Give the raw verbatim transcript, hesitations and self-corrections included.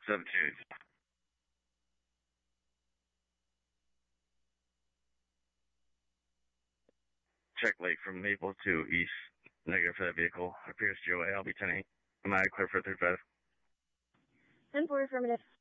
seven two. Check late from Maple to East. Negative for that vehicle. Appears Joe A. I'll be ten eight. Am I clear for thirty-five? ten four affirmative.